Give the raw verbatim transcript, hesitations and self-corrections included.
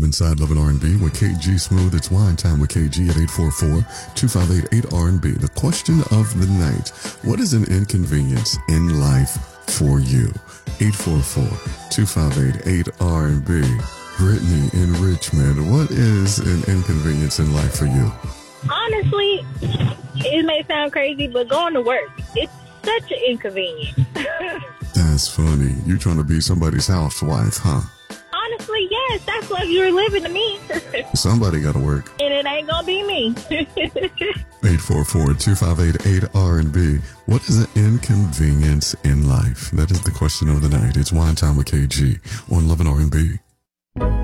Welcome inside Love and R and B with K G Smooth. It's Wine Time with K G at eight four four, two five eight, eight R and B. The question of the night: what is an inconvenience in life for you? eight four four, two five eight, eight R and B. Brittany in Richmond, what is an inconvenience in life for you? Honestly, it may sound crazy, but going to work, it's such an inconvenience. That's funny. You trying to be somebody's housewife, huh? Honestly, yes, that's like you're living to me. Somebody got to work. And it ain't gonna be me. eight four four, two five eight, eight R and B. What is an inconvenience in life? That is the question of the night. It's Wine Time with K G on Love and R and B.